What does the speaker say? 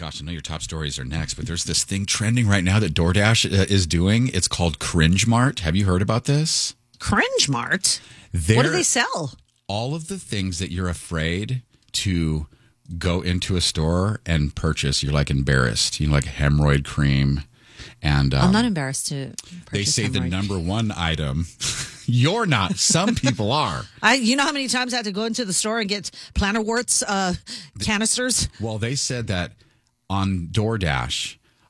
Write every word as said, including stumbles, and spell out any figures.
Gosh, I know your top stories are next, but there's this thing trending right now that DoorDash uh, is doing. It's called Cringe Mart. Have you heard about this? Cringe Mart? They're, what do they sell? All of the things that you're afraid to go into a store and purchase. You're like embarrassed. You know, like hemorrhoid cream. And um, I'm not embarrassed to purchase they say hemorrhoid. the number one item. You're not. Some people are. I, you know how many times I had to go into the store and get plantar warts uh, canisters? Well, they said that on DoorDash,